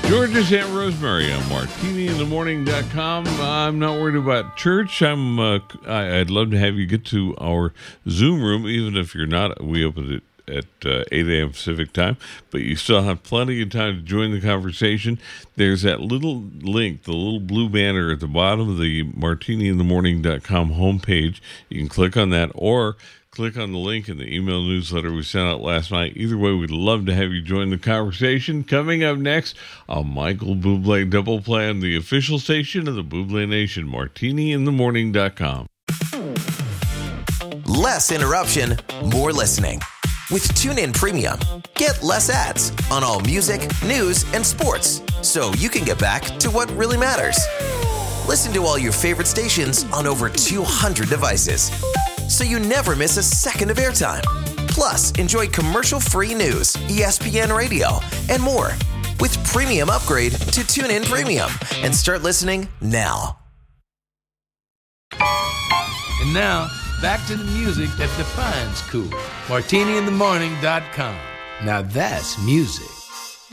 Georgia St. Rosemary on martiniinthemorning.com. I'm not worried about church. I'd love to have you get to our Zoom room, even if you're not. We opened it at 8 a.m. Pacific time, but you still have plenty of time to join the conversation. There's that little link, the little blue banner at the bottom of the martiniinthemorning.com homepage. You can click on that or click on the link in the email newsletter we sent out last night. Either way, we'd love to have you join the conversation. Coming up next, a Michael Bublé double play on the official station of the Bublé Nation, martiniinthemorning.com. Less interruption, more listening. With TuneIn Premium, get less ads on all music, news, and sports, so you can get back to what really matters. Listen to all your favorite stations on over 200 devices, so you never miss a second of airtime. Plus, enjoy commercial-free news, ESPN Radio, and more with Premium Upgrade to TuneIn Premium and start listening now. And now, back to the music that defines cool. MartiniInTheMorning.com. Now that's music.